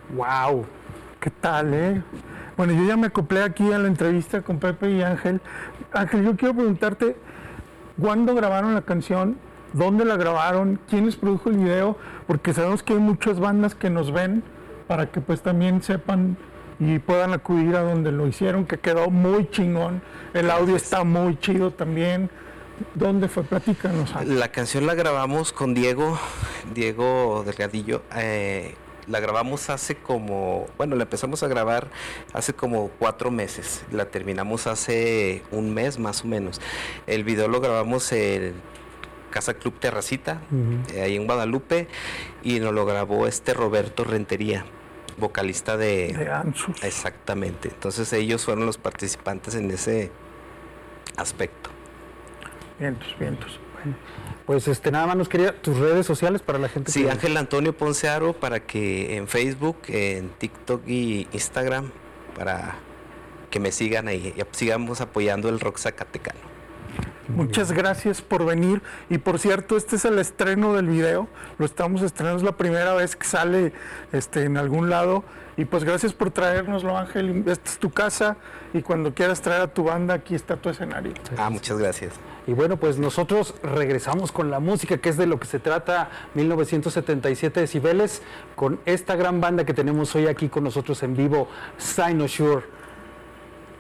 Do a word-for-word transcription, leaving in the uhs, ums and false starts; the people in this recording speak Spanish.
Wow, ¿qué tal, eh? Bueno, yo ya me acoplé aquí a la entrevista con Pepe y Ángel. Ángel, yo quiero preguntarte, ¿cuándo grabaron la canción? ¿Dónde la grabaron? ¿Quiénes produjo el video? Porque sabemos que hay muchas bandas que nos ven para que pues también sepan y puedan acudir a donde lo hicieron, que quedó muy chingón. El audio está muy chido también. ¿Dónde fue? Platícanos. La canción la grabamos con Diego, Diego Delgadillo. Eh, la grabamos hace como, bueno, la empezamos a grabar hace como cuatro meses. La terminamos hace un mes más o menos. El video lo grabamos en Casa Club Terracita, uh-huh. eh, ahí en Guadalupe, y nos lo grabó este Roberto Rentería, vocalista de, de Ansus. Exactamente. Entonces ellos fueron los participantes en ese aspecto. Vientos, vientos. Bueno, pues este nada más nos quería tus redes sociales para la gente. Sí, que... Ángel Antonio Ponce Aro, para que en Facebook, en TikTok y Instagram, para que me sigan ahí y sigamos apoyando el rock zacatecano. Muchas gracias por venir. Y por cierto, este es el estreno del video. Lo estamos estrenando, es la primera vez que sale este, en algún lado. Y pues gracias por traérnoslo, Ángel. Esta es tu casa y cuando quieras traer a tu banda, aquí está tu escenario. Ah, muchas gracias. Y bueno, pues nosotros regresamos con la música, que es de lo que se trata mil novecientos setenta y siete Decibeles, con esta gran banda que tenemos hoy aquí con nosotros en vivo, Cynosure.